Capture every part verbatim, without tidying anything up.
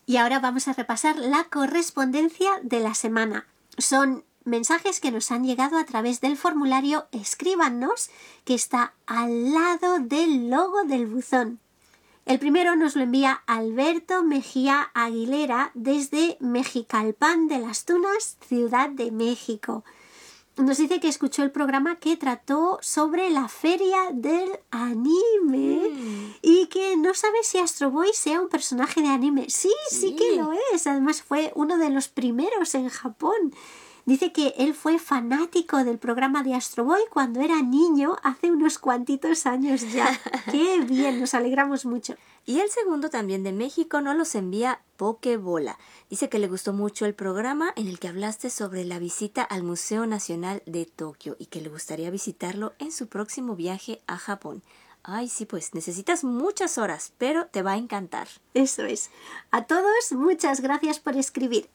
Y ahora vamos a repasar la correspondencia de la semana. Son mensajes que nos han llegado a través del formulario Escríbanos, que está al lado del logo del buzón. El primero nos lo envía Alberto Mejía Aguilera desde Mexicalpan de las Tunas, Ciudad de México. Nos dice que escuchó el programa que trató sobre la feria del anime mm. y que no sabe si Astro Boy sea un personaje de anime. Sí, sí, sí que lo es. Además fue uno de los primeros en Japón. Dice que él fue fanático del programa de Astro Boy cuando era niño, hace unos cuantitos años ya. ¡Qué bien! Nos alegramos mucho. Y el segundo también de México nos los envía Pokebola. Dice que le gustó mucho el programa en el que hablaste sobre la visita al Museo Nacional de Tokio y que le gustaría visitarlo en su próximo viaje a Japón. Ay, sí, pues necesitas muchas horas, pero te va a encantar. Eso es. A todos, muchas gracias por escribir.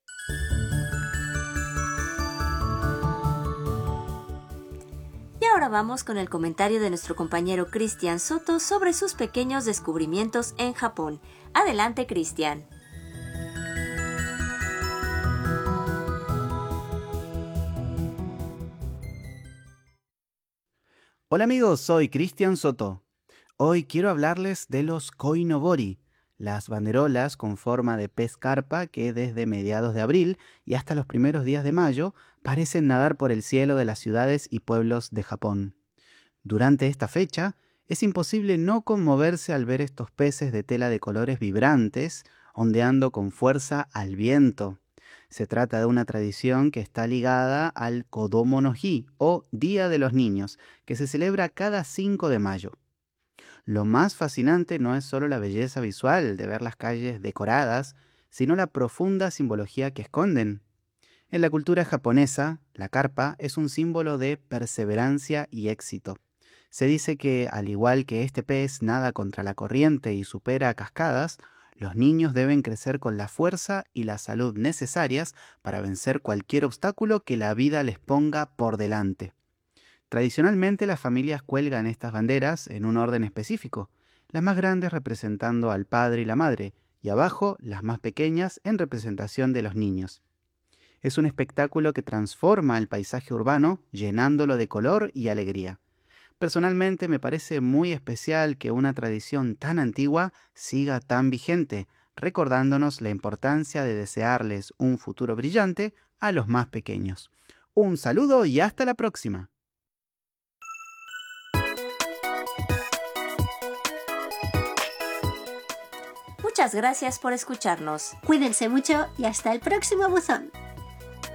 Y ahora vamos con el comentario de nuestro compañero Cristian Soto sobre sus pequeños descubrimientos en Japón. Adelante, Cristian. Hola amigos, soy Cristian Soto. Hoy quiero hablarles de los koinobori, las banderolas con forma de pez carpa que desde mediados de abril y hasta los primeros días de mayo parecen nadar por el cielo de las ciudades y pueblos de Japón. Durante esta fecha, es imposible no conmoverse al ver estos peces de tela de colores vibrantes ondeando con fuerza al viento. Se trata de una tradición que está ligada al Kodomo no Hi, o Día de los Niños, que se celebra cada cinco de mayo. Lo más fascinante no es solo la belleza visual de ver las calles decoradas, sino la profunda simbología que esconden. En la cultura japonesa, la carpa es un símbolo de perseverancia y éxito. Se dice que, al igual que este pez nada contra la corriente y supera cascadas, los niños deben crecer con la fuerza y la salud necesarias para vencer cualquier obstáculo que la vida les ponga por delante. Tradicionalmente, las familias cuelgan estas banderas en un orden específico, las más grandes representando al padre y la madre, y abajo las más pequeñas en representación de los niños. Es un espectáculo que transforma el paisaje urbano, llenándolo de color y alegría. Personalmente me parece muy especial que una tradición tan antigua siga tan vigente, recordándonos la importancia de desearles un futuro brillante a los más pequeños. Un saludo y hasta la próxima. Muchas gracias por escucharnos. Cuídense mucho y hasta el próximo buzón.